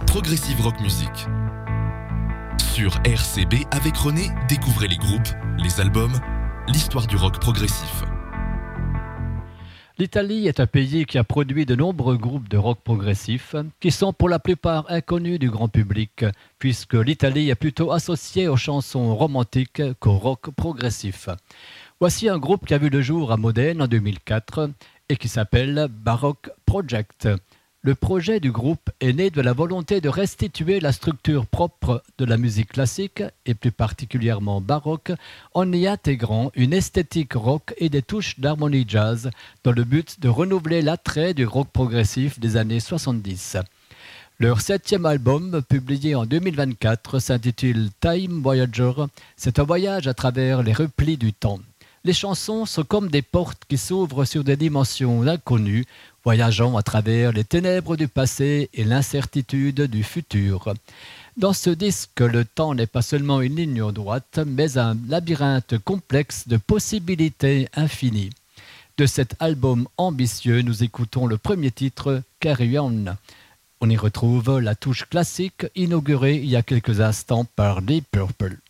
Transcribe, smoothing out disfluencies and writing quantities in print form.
Progressive Rock Music. Sur RCB avec René, découvrez les groupes, les albums, l'histoire du rock progressif. L'Italie est un pays qui a produit de nombreux groupes de rock progressif qui sont pour la plupart inconnus du grand public, puisque l'Italie est plutôt associée aux chansons romantiques qu'au rock progressif. Voici un groupe qui a vu le jour à Modène en 2004 et qui s'appelle Baroque Project. Le projet du groupe est né de la volonté de restituer la structure propre de la musique classique, et plus particulièrement baroque, en y intégrant une esthétique rock et des touches d'harmonie jazz, dans le but de renouveler l'attrait du rock progressif des années 70. Leur 7e album, publié en 2024, s'intitule Time Voyager. C'est un voyage à travers les replis du temps. Les chansons sont comme des portes qui s'ouvrent sur des dimensions inconnues, voyageant à travers les ténèbres du passé et l'incertitude du futur. Dans ce disque, le temps n'est pas seulement une ligne droite, mais un labyrinthe complexe de possibilités infinies. De cet album ambitieux, nous écoutons le premier titre, Carry On. On y retrouve la touche classique inaugurée il y a quelques instants par Deep Purple.